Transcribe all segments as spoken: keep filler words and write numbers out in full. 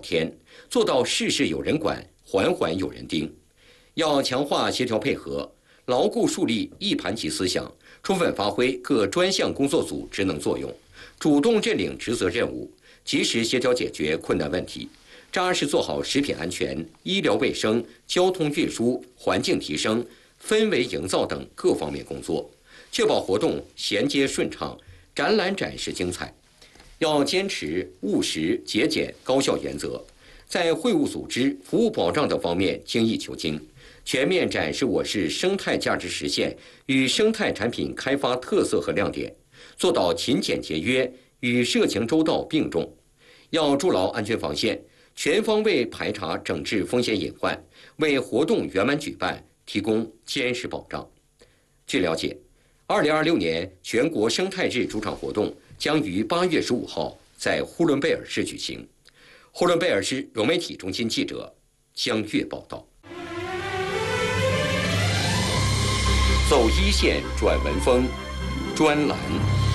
天，做到事事有人管，环环有人盯。要强化协调配合，牢固树立一盘棋思想，充分发挥各专项工作组职能作用，主动认领职责任务，及时协调解决困难问题，扎实做好食品安全、医疗卫生、交通运输、环境提升、氛围营造等各方面工作，确保活动衔接顺畅，展览展示精彩。要坚持务实、节俭、高效原则，在会务组织、服务保障等方面精益求精，全面展示我市生态价值实现与生态产品开发特色和亮点，做到勤俭节约与涉情周到并重。要筑牢安全防线，全方位排查整治风险隐患，为活动圆满举办提供坚实保障。据了解，二零二六年全国生态日主场活动将于八月十五号在呼伦贝尔市举行。呼伦贝尔市融媒体中心记者江月报道。走一线转文风专栏。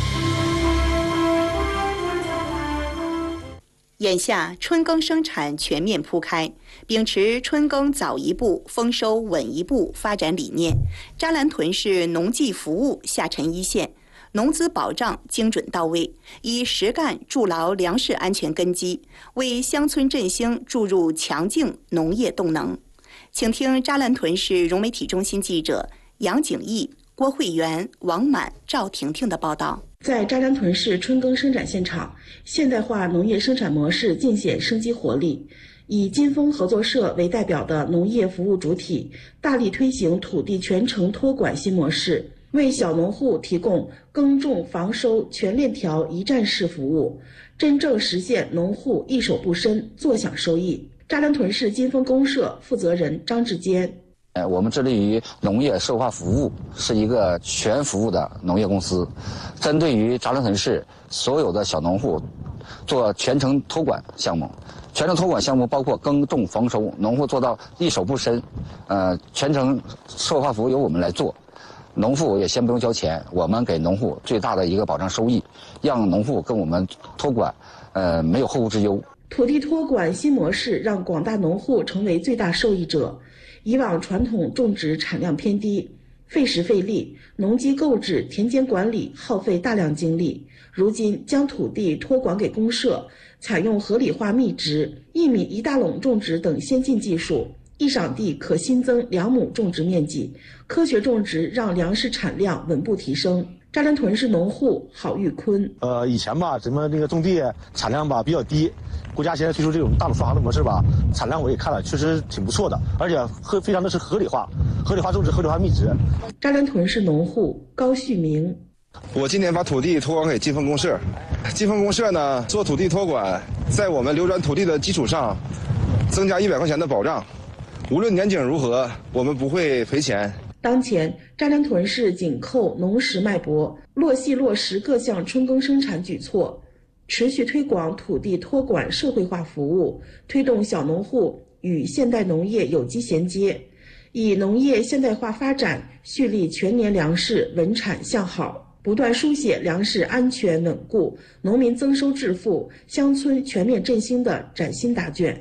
眼下春耕生产全面铺开，秉持春耕早一步、丰收稳一步发展理念，扎兰屯市农技服务下沉一线，农资保障精准到位，以实干筑牢粮食安全根基，为乡村振兴注入强劲农业动能。请听扎兰屯市融媒体中心记者杨景义、郭慧媛、王满、赵婷婷的报道。 在扎兰屯市春耕生产现场，现代化农业生产模式尽显生机活力。以金丰合作社为代表的农业服务主体，大力推行土地全程托管新模式，为小农户提供耕种、防收全链条一站式服务，真正实现农户一手不伸，坐享收益。扎兰屯市金丰公社负责人张志坚。 呃，我们致力于农业社会化服务，是一个全服务的农业公司，针对于扎兰屯市所有的小农户，做全程托管项目。全程托管项目包括耕种、防收，农户做到一手不伸，呃，全程社会化服务由我们来做，农户也先不用交钱，我们给农户最大的一个保障收益，让农户跟我们托管，呃，没有后顾之忧。 土地托管新模式让广大农户成为最大受益者。以往传统种植产量偏低，费时费力，农机购置、田间管理耗费大量精力。如今将土地托管给公社，采用合理化密植、一米一大垄种植等先进技术，一晌地可新增两亩种植面积。科学种植让粮食产量稳步提升。扎兰屯市农户郝玉坤： 呃，以前吧，咱们那个种地产量吧比较低，国家现在推出这种大垄双行的模式吧，产量我也看了，确实挺不错的，而且合非常的是合理化，合理化种植，合理化密植。 扎兰屯市农户高旭明： 我今年把土地托管给金丰公社，金丰公社呢做土地托管，在我们流转土地的基础上，增加一百块钱的保障，无论年景如何，我们不会赔钱。 当前，扎兰屯市紧扣农时脉搏，落细落实各项春耕生产举措，持续推广土地托管社会化服务，推动小农户与现代农业有机衔接，以农业现代化发展蓄力全年粮食稳产向好，不断书写粮食安全稳固、农民增收致富、乡村全面振兴的崭新答卷。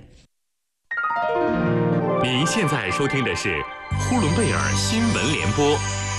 您现在收听的是呼伦贝尔新闻联播。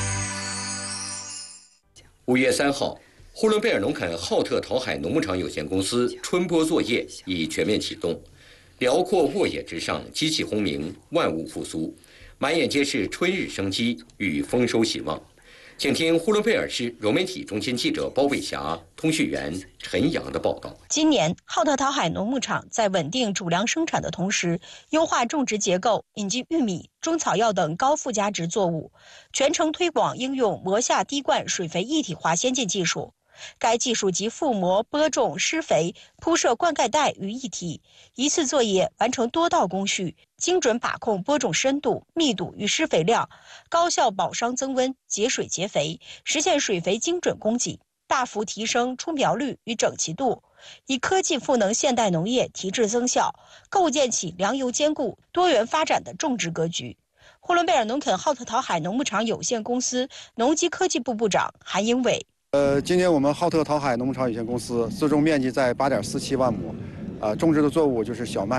五月三号，呼伦贝尔农垦浩特桃海农牧场有限公司春播作业已全面启动，辽阔沃野之上，机器轰鸣，万物复苏，满眼皆是春日生机与丰收希望。请听呼伦贝尔市融媒体中心记者包卫霞、通讯员陈阳的报道。 今年，浩特桃海农牧场在稳定主粮生产的同时，优化种植结构，引进玉米、中草药等高附加值作物，全程推广应用磨下滴灌水肥一体化先进技术。该技术集覆膜、播种、施肥、铺设灌溉带于一体，一次作业完成多道工序，精准把控播种深度、密度与施肥量，高效保墒增温、节水节肥，实现水肥精准供给，大幅提升出苗率与整齐度，以科技赋能现代农业提质增效，构建起粮油兼顾、多元发展的种植格局。呼伦贝尔农垦浩特桃海农牧场有限公司农机科技部部长韩英伟。 呃，今年我们浩特桃海农牧场有限公司自种面积在八点四七万亩，呃，种植的作物就是小麦、